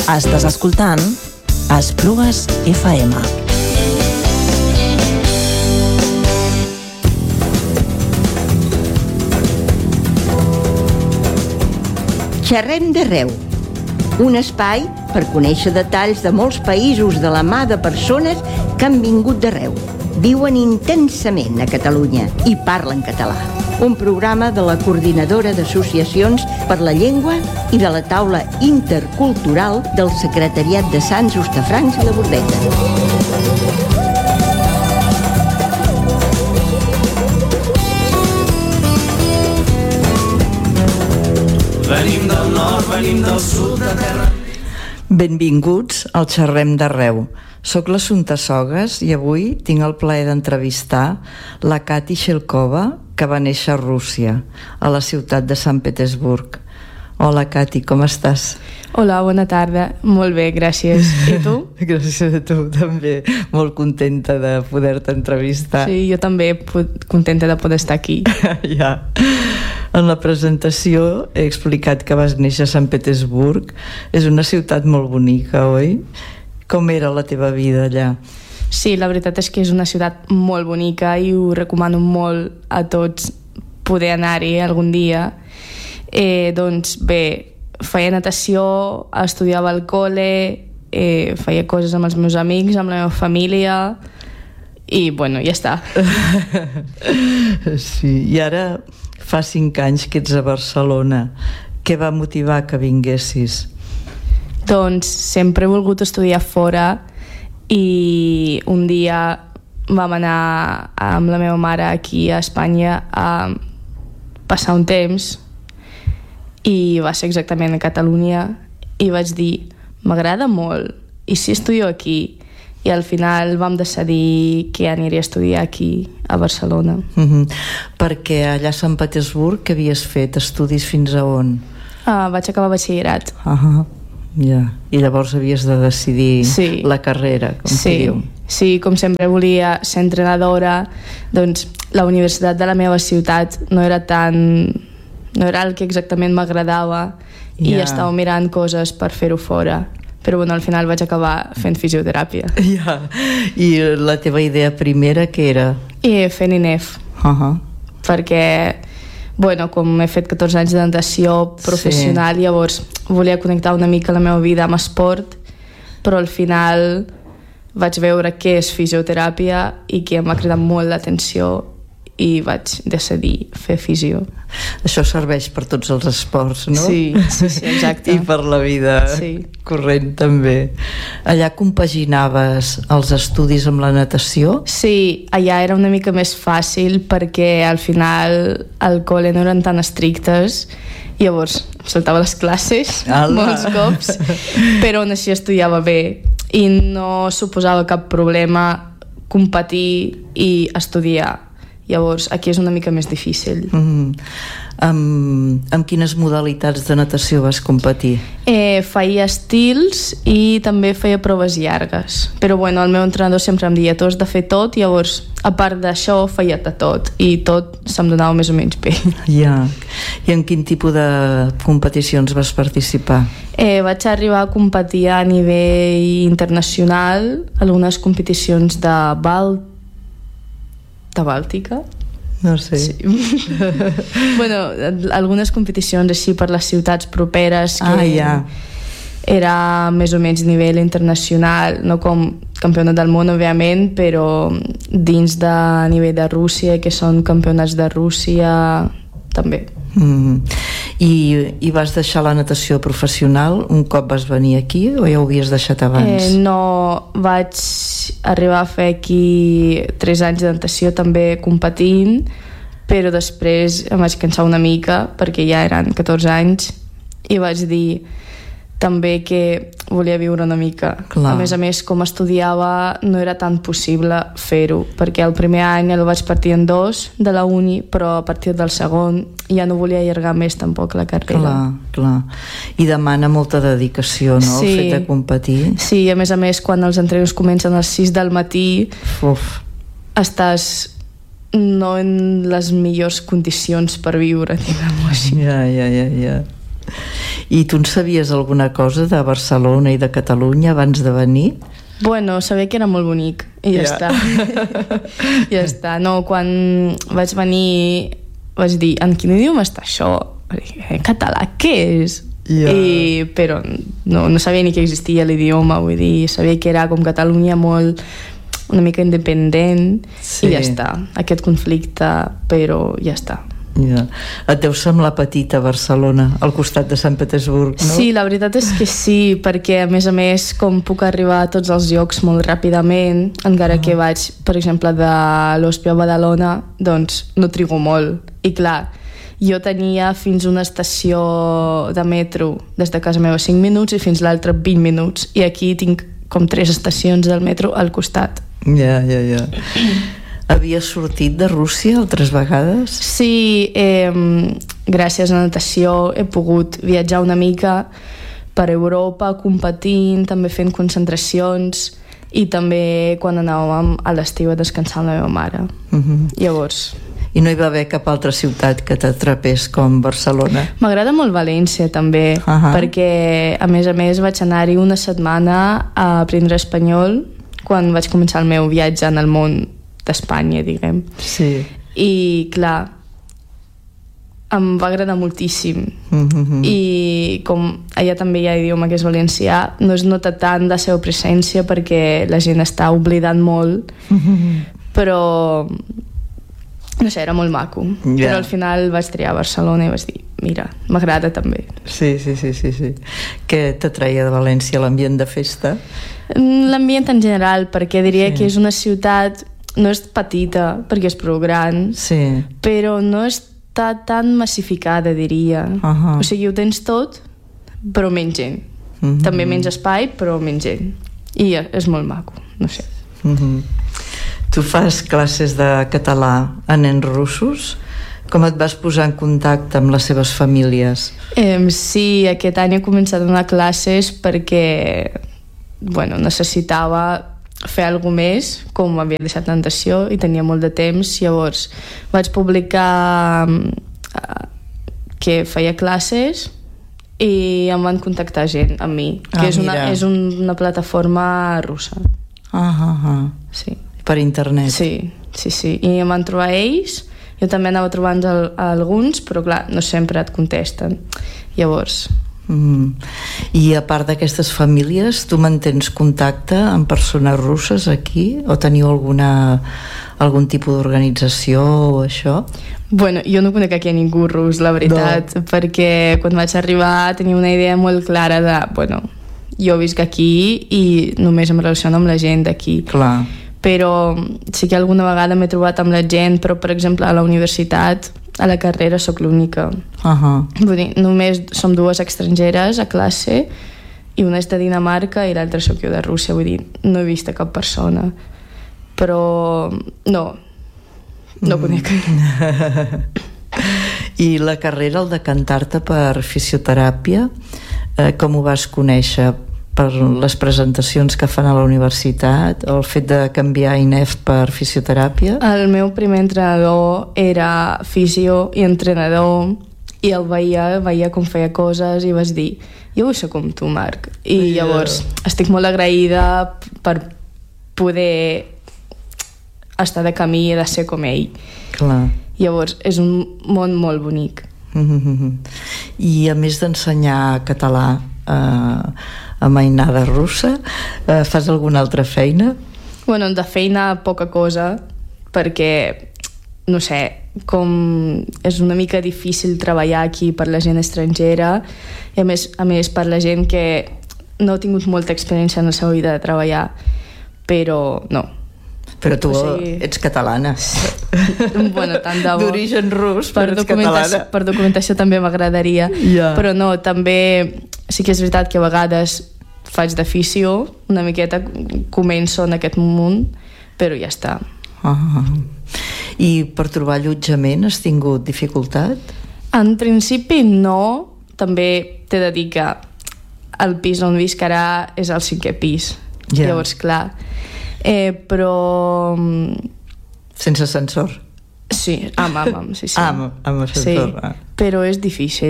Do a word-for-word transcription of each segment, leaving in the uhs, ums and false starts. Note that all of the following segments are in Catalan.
Estàs escoltant Esplugues F M. Xerrem d'arreu, un espai per conèixer detalls de molts països de la mà de persones que han vingut d'arreu, viuen intensament a Catalunya i parlen català. Un programa de la Coordinadora d'Associacions per la Llengua i de la Taula Intercultural del Secretariat de Sants, Hostafrancs i la Bordeta. Venim del nord, venim del sud de terra. Benvinguts al Xerrem d'Arreu. Soc l'Assumpta Sogas i avui tinc el plaer d'entrevistar la Kati Shelkova, que va néixer a Rússia, a la ciutat de Sant Petersburg. Hola, Kati, com estàs? Hola, bona tarda. Molt bé, gràcies. I tu? Gràcies a tu, també. Molt contenta de poder-te entrevistar. Sí, jo també contenta de poder estar aquí. Ja. En la presentació he explicat que vas néixer a Sant Petersburg. És una ciutat molt bonica, oi? Com era la teva vida allà? Sí, la veritat és que és una ciutat molt bonica i ho recomano molt a tots poder anar-hi algun dia. Eh, doncs bé, feia natació, estudiava al col·le, eh, feia coses amb els meus amics, amb la meva família i, bueno, ja està. Sí, i ara fa cinc anys que ets a Barcelona. Què va motivar que vinguessis? Doncs sempre he volgut estudiar fora i un dia vam anar amb la meva mare aquí a Espanya a passar un temps i va ser exactament a Catalunya i vaig dir, m'agrada molt i si estudio aquí, i al final vam decidir que aniria a estudiar aquí a Barcelona. Mm-hmm. Perquè allà a Sant Petersburg què havies fet? Estudis fins a on? Ah, vaig acabar batxillerat. Ah, ja. I llavors havies de decidir sí. la carrera, com sí. que diu. Sí, com sempre volia ser entrenadora, doncs la universitat de la meva ciutat no era tan... no era el que exactament m'agradava i ja. estava mirant coses per fer-ho fora. Però bueno, al final vaig acabar fent fisioteràpia. Ja. I la teva idea primera què era? I fent I N E F. Uh-huh. Perquè, bueno, com he fet catorze anys de natació professional, sí. llavors volia connectar una mica la meva vida amb esport, però al final vaig veure què és fisioteràpia i que m'ha cridat molt l'atenció i vaig decidir fer fisio. Això serveix per tots els esports, no? Sí, sí, sí, exacte. I per la vida sí. corrent també. Allà compaginaves els estudis amb la natació? Sí, allà era una mica més fàcil perquè al final al col·le no eren tan estrictes, llavors saltava les classes Ala. molts cops, però on així estudiava bé i no suposava cap problema competir i estudiar. Llavors, aquí és una mica més difícil. Mm. Amb, amb quines modalitats de natació vas competir? Eh, feia estils i també feia proves llargues. Però bueno, el meu entrenador sempre em deia tu has de fer tot, llavors, a part d'això, feia de tot. I tot se'm donava més o menys bé. Ja. I en quin tipus de competicions vas participar? Eh, vaig arribar a competir a nivell internacional, algunes competicions de Balt, de Bàltica? No sé. Sí. Bueno, algunes competicions així per les ciutats properes que ah, ja. era més o menys nivell internacional, no com campionat del món, òbviament, però dins de nivell de Rússia, que són campionats de Rússia, també. Mm. I, I vas deixar la natació professional un cop vas venir aquí o ja ho havies deixat abans? Eh, no, vaig arribar a fer aquí tres anys de natació també competint, però després em vaig cansar una mica perquè ja eren catorze anys i vaig dir també que volia viure una mica. Clar. A més a més, com estudiava no era tan possible fer-ho, perquè el primer any el vaig partir en dos de la uni, però a partir del segon ja no volia allargar més tampoc la carrera. Clar, clar. I demana molta dedicació, no? Sí. El fet de competir. Sí, a més a més, quan els entrenos comencen a les sis del matí, Uf. estàs no en les millors condicions per viure, diguem-ho així. Ja, ja, ja, ja. I tu en sabies alguna cosa de Barcelona i de Catalunya abans de venir? Bueno, sabia que era molt bonic i ja, ja. està. Ja està. No, quan vaig venir vaig dir, en quin idioma està això? En català, què és? Ja. I, però no, no sabia ni que existia l'idioma, vull dir, sabia que era com Catalunya molt una mica independent, sí. I ja està, aquest conflicte, però ja està. Ja. Et deu semblar petita Barcelona al costat de Sant Petersburg, no? Sí, la veritat és que sí, perquè a més a més com puc arribar a tots els llocs molt ràpidament, encara uh-huh. que vaig per exemple de l'Hospia a Badalona, doncs no trigo molt. I clar, jo tenia fins una estació de metro des de casa meva cinc minuts i fins l'altra vint minuts, i aquí tinc com tres estacions del metro al costat. Ja, ja, ja. Havies sortit de Rússia altres vegades? Sí, eh, gràcies a la natació he pogut viatjar una mica per Europa competint, també fent concentracions, i també quan anàvem a l'estiu a descansar amb la meva mare. Uh-huh. Llavors... I no hi va haver cap altra ciutat que t'atrapés com Barcelona? M'agrada molt València també, uh-huh. perquè a més a més vaig anar-hi una setmana a aprendre espanyol quan vaig començar el meu viatge en el món d'Espanya, diguem. Sí. I clar, em va agradar moltíssim. Mm-hmm. I com allà també hi ha idioma que és valencià, no es nota tant la seva presència perquè la gent està oblidant molt, mm-hmm. però no sé, era molt maco. Yeah. Però al final vaig triar Barcelona i vaig dir, mira, m'agrada també. Sí, sí, sí, sí, sí. Què t'atreia de València, l'ambient de festa? L'ambient en general, perquè diria sí. que és una ciutat, no és petita, perquè és prou gran, sí. però no està tan massificada, diria. Uh-huh. O sigui, ho tens tot, però menys gent. Uh-huh. També menys espai, però menys gent. I és molt maco, no sé. Uh-huh. Tu fas classes de català a nens russos? Com et vas posar en contacte amb les seves famílies? Eh, sí, aquest any he començat a donar classes perquè bueno, necessitava fer alguna més, com havia deixat natació i tenia molt de temps, llavors vaig publicar uh, que feia classes i em van contactar gent amb mi, que ah, és, una, és una plataforma russa. Ah, ah, ah. Sí. Per internet? Sí, sí, sí. I em van trobar ells, jo també anava trobant el, alguns, però clar, no sempre et contesten. Llavors... Mm. I a part d'aquestes famílies, tu mantens contacte amb persones russes aquí? O teniu alguna, algun tipus d'organització o això? Bueno, jo no conec aquí a ningú rus, la veritat, no. Perquè quan vaig arribar tenia una idea molt clara de, bueno, jo visc aquí i només em relaciono amb la gent d'aquí. Clar. Però sí que alguna vegada m'he trobat amb la gent, però per exemple a la universitat, a la carrera sóc l'única. Uh-huh. Vull dir, només som dues estrangeres a classe i una és de Dinamarca i l'altra sóc jo de Rússia, vull dir, no he vist a cap persona, però no no mm. conec. I la carrera, el de cantar-te per fisioteràpia, eh, com ho vas conèixer? Per les presentacions que fan a la universitat, o el fet de canviar I N E F per fisioteràpia? El meu primer entrenador era fisio i entrenador, i el veia, veia com feia coses i vaig dir, jo vull ser com tu, Marc. I yeah. llavors estic molt agraïda per poder estar de camí i de ser com ell. Clar. Llavors és un món molt bonic. Mm-hmm. I a més d'ensenyar català eh, a mainada russa, eh, fas alguna altra feina? Bueno, de feina poca cosa, perquè no sé, com és una mica difícil treballar aquí per la gent estrangera i a més, a més per la gent que no ha tingut molta experiència en la seva vida de treballar, però no. Però tu o sigui, ets catalana. Bueno, tant de bo. D'origen rus, per però ets catalana. Per documentació també m'agradaria. Yeah. Però no, també sí que és veritat que a vegades faig de fisio, una miqueta començo en aquest món, però ja està. Ah. I per trobar allotjament has tingut dificultat? En principi no, també t'he de dir que el pis on visc ara és el cinquè pis. Yeah. Llavors, clar, Eh, però... Sense ascensor? Sí, amb, amb, amb, sí, sí. Ah, amb, amb ascensor. Sí, però és difícil.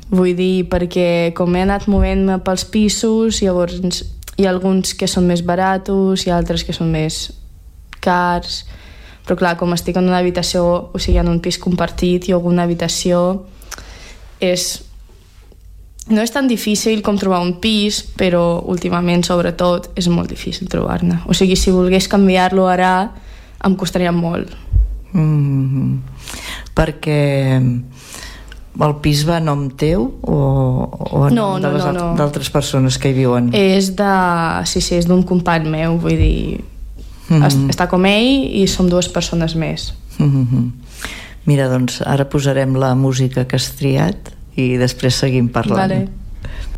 Vull dir, perquè com he anat movent-me pels pisos, llavors hi ha alguns que són més baratos i altres que són més cars, però clar, com estic en una habitació, o sigui, en un pis compartit i alguna habitació, és... no és tan difícil com trobar un pis, però últimament, sobretot, és molt difícil trobar-ne. O sigui, si volgués canviar-lo ara, em costaria molt. Mm-hmm. Perquè el pis va a nom teu o, o a no, nom de les no, no, no. d'altres persones que hi viuen? És de... sí, sí, és d'un company meu, vull dir... Mm-hmm. Està com ell i som dues persones més. Mm-hmm. Mira, doncs ara posarem la música que has triat i després seguim parlant. Vale.